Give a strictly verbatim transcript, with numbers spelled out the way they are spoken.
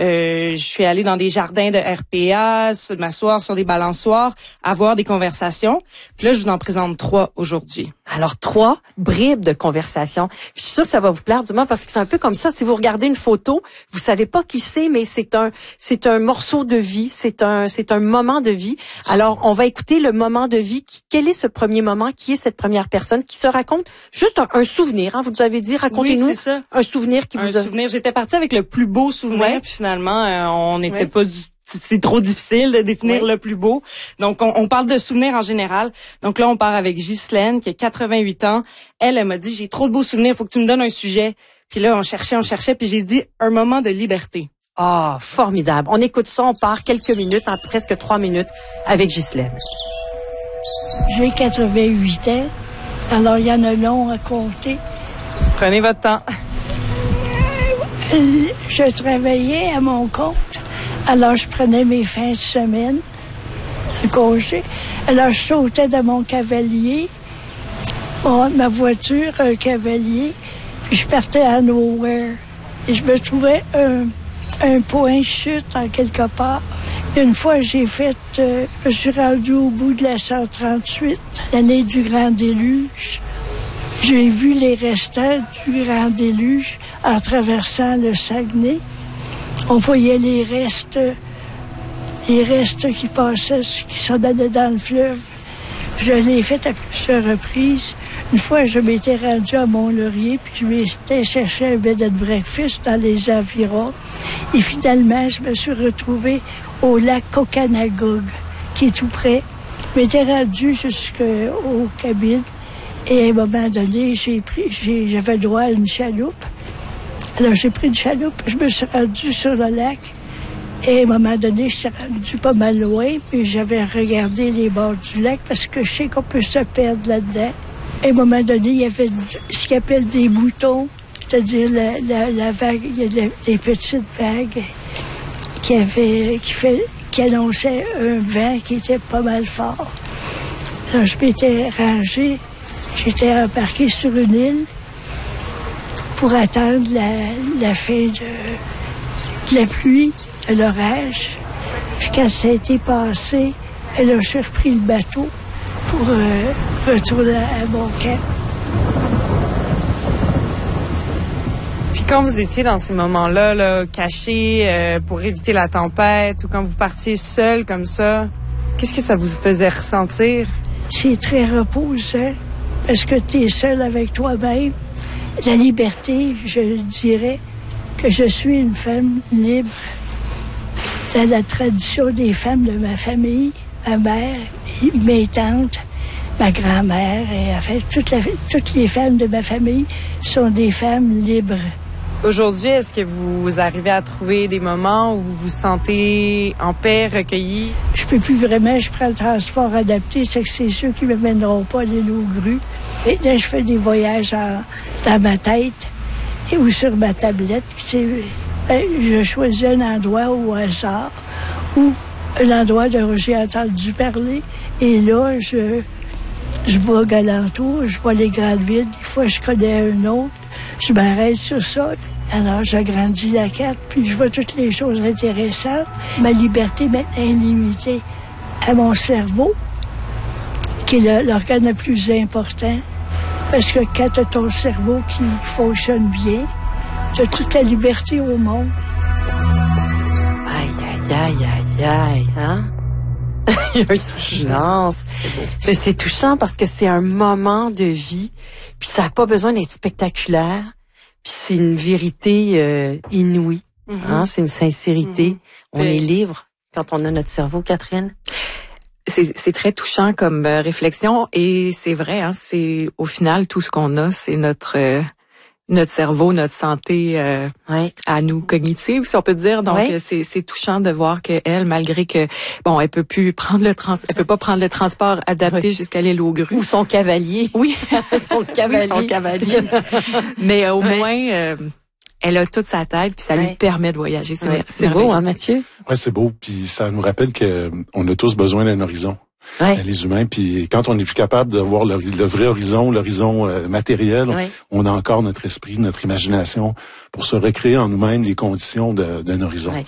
Euh, je suis allée dans des jardins de R P A, m'asseoir sur des balançoires, avoir des conversations. Puis là, je vous en présente trois aujourd'hui. Alors, trois bribes de conversation. Puis, je suis sûre que ça va vous plaire du moins parce que c'est un peu comme ça. Si vous regardez une photo, vous savez pas qui c'est, mais c'est un, c'est un morceau de vie. C'est un, c'est un moment de vie. Alors, on va écouter le moment de vie. Quel est ce premier moment? Qui est cette première personne qui se raconte juste un, un souvenir? Hein? Vous nous avez dit, racontez-nous oui, c'est ça. un souvenir qui un vous a... souvenir. J'étais partie avec le plus beau souvenir, ouais. Puis finalement, euh, on n'était ouais. pas du c'est trop difficile de définir oui. le plus beau. Donc, on, on parle de souvenirs en général. Donc là, on part avec Ghislaine, qui a quatre-vingt-huit ans. Elle, elle m'a dit, j'ai trop de beaux souvenirs, faut que tu me donnes un sujet. Puis là, on cherchait, on cherchait, puis j'ai dit, un moment de liberté. Ah, oh, formidable. On écoute ça, on part quelques minutes, en presque trois minutes, avec Ghislaine. J'ai quatre-vingt-huit ans, alors il y en a long à compter. Prenez votre temps. Je travaillais à mon compte. Alors, je prenais mes fins de semaine, un congé. Alors, je sautais dans mon cavalier, bon, ma voiture, un cavalier, puis je partais à Nowhere. Et je me trouvais un, un point chute en quelque part. Une fois, j'ai fait, euh, je suis rendu au bout de la cent trente-huit, l'année du Grand Déluge. J'ai vu les restants du Grand Déluge en traversant le Saguenay. On voyait les restes, les restes qui passaient, qui s'en allaient dans le fleuve. Je l'ai fait à plusieurs reprises. Une fois, je m'étais rendue à Mont-Laurier, puis je m'étais cherché un bed and breakfast dans les environs. Et finalement, je me suis retrouvée au lac Cocanagog, qui est tout près. Je m'étais rendue jusqu'aux cabines. Et à un moment donné, j'ai pris, j'ai, j'avais droit à une chaloupe. Alors, j'ai pris une chaloupe, je me suis rendue sur le lac. Et à un moment donné, je suis rendue pas mal loin, puis j'avais regardé les bords du lac parce que je sais qu'on peut se perdre là-dedans. Et à un moment donné, il y avait ce qu'on appelle des moutons, c'est-à-dire la, la, la vague, il y a des, des petites vagues qui avaient, qui fait, qui annonçaient un vent qui était pas mal fort. Alors, je m'étais rangée, j'étais embarquée sur une île pour attendre la, la fin de, de la pluie, de l'orage. Puis quand ça a été passé, là, j'ai repris le bateau pour euh, retourner à mon camp. Puis quand vous étiez dans ces moments-là, là, cachés euh, pour éviter la tempête, ou quand vous partiez seul comme ça, qu'est-ce que ça vous faisait ressentir? C'est très reposant, parce que tu es seul avec toi-même. La liberté, je dirais que je suis une femme libre. Dans la tradition des femmes de ma famille, ma mère, mes tantes, ma grand-mère, et en fait, toute la, toutes les femmes de ma famille sont des femmes libres. Aujourd'hui, est-ce que vous arrivez à trouver des moments où vous vous sentez en paix, recueilli? Je peux plus vraiment, je prends le transport adapté, c'est que c'est ceux qui me mèneront pas à l'île aux grues. Et là, je fais des voyages en, dans ma tête et ou sur ma tablette. C'est, ben, je choisis un endroit au hasard ou un endroit dont j'ai entendu parler. Et là, je, je vois alentour, je vois les grandes villes. Des fois, je connais un autre. Je m'arrête sur ça. Alors, j'agrandis la carte, puis je vois toutes les choses intéressantes. Ma liberté maintenant est limitée à mon cerveau, qui est l'organe le plus important. Parce que quand tu as ton cerveau qui fonctionne bien, tu as toute la liberté au monde. Aïe, aïe, aïe, aïe, aïe, hein? Il y a un silence. Mais c'est touchant parce que c'est un moment de vie, puis ça n'a pas besoin d'être spectaculaire, puis c'est une vérité euh, inouïe, mm-hmm. hein? C'est une sincérité. Mm-hmm. On est libre quand on a notre cerveau, Catherine. C'est, c'est très touchant comme euh, réflexion et c'est vrai, hein, c'est au final tout ce qu'on a, c'est notre euh, notre cerveau, notre santé euh, ouais. à nous cognitive, si on peut dire. Donc ouais. c'est c'est touchant de voir que elle, malgré que bon, elle peut plus prendre le trans, elle peut pas prendre le transport adapté oui. jusqu'à l'île aux grues ou son cavalier. Oui, son cavalier. Oui, son cavalier. Mais au ouais. moins. Euh, Elle a toute sa tête, puis ça ouais. lui permet de voyager. C'est, ouais. c'est beau, hein, Mathieu? Ouais, c'est beau, puis ça nous rappelle que on a tous besoin d'un horizon. Ouais. Les humains, puis quand on n'est plus capable de voir le, le vrai horizon, l'horizon euh, matériel, ouais. on a encore notre esprit, notre imagination pour se recréer en nous-mêmes les conditions de, d'un horizon. Ouais.